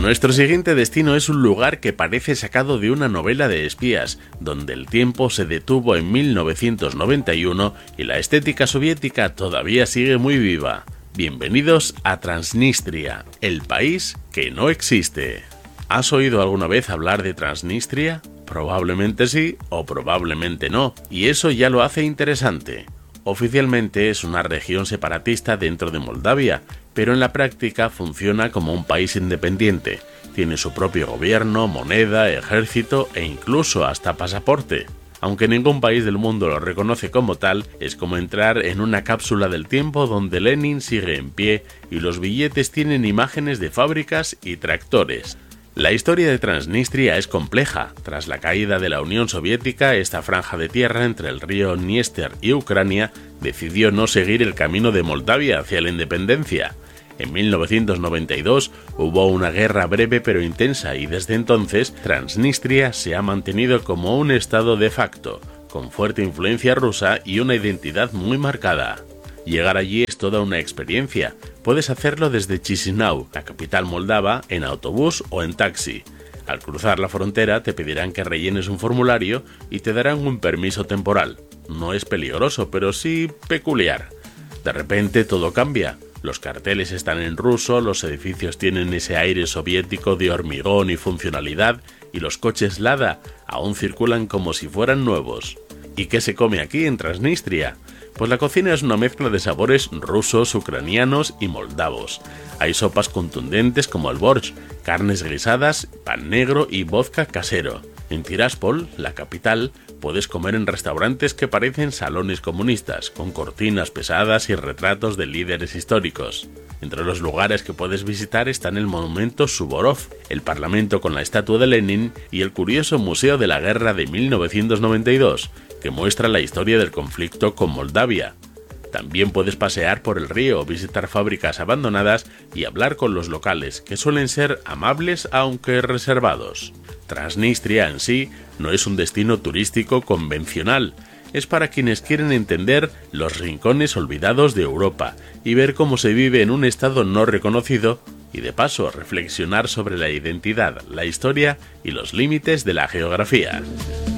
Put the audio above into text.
Nuestro siguiente destino es un lugar que parece sacado de una novela de espías, donde el tiempo se detuvo en 1991 y la estética soviética todavía sigue muy viva. Bienvenidos a Transnistria, el país que no existe. ¿Has oído alguna vez hablar de Transnistria? Probablemente sí o probablemente no, y eso ya lo hace interesante. Oficialmente es una región separatista dentro de Moldavia, pero en la práctica funciona como un país independiente. Tiene su propio gobierno, moneda, ejército e incluso hasta pasaporte. Aunque ningún país del mundo lo reconoce como tal, es como entrar en una cápsula del tiempo donde Lenin sigue en pie y los billetes tienen imágenes de fábricas y tractores. La historia de Transnistria es compleja. Tras la caída de la Unión Soviética, esta franja de tierra entre el río Dniester y Ucrania decidió no seguir el camino de Moldavia hacia la independencia. En 1992 hubo una guerra breve pero intensa y desde entonces Transnistria se ha mantenido como un estado de facto, con fuerte influencia rusa y una identidad muy marcada. Llegar allí es toda una experiencia. Puedes hacerlo desde Chisinau, la capital moldava, en autobús o en taxi. Al cruzar la frontera te pedirán que rellenes un formulario y te darán un permiso temporal. No es peligroso, pero sí peculiar. De repente todo cambia. Los carteles están en ruso, los edificios tienen ese aire soviético de hormigón y funcionalidad, y los coches Lada aún circulan como si fueran nuevos. ¿Y qué se come aquí en Transnistria? Pues la cocina es una mezcla de sabores rusos, ucranianos y moldavos. Hay sopas contundentes como el borsch, carnes guisadas, pan negro y vodka casero. En Tiraspol, la capital, puedes comer en restaurantes que parecen salones comunistas, con cortinas pesadas y retratos de líderes históricos. Entre los lugares que puedes visitar están el monumento Suvorov, el parlamento con la estatua de Lenin y el curioso Museo de la Guerra de 1992, que muestra la historia del conflicto con Moldavia. También puedes pasear por el río, visitar fábricas abandonadas y hablar con los locales, que suelen ser amables aunque reservados. Transnistria en sí no es un destino turístico convencional, es para quienes quieren entender los rincones olvidados de Europa y ver cómo se vive en un estado no reconocido y de paso reflexionar sobre la identidad, la historia y los límites de la geografía.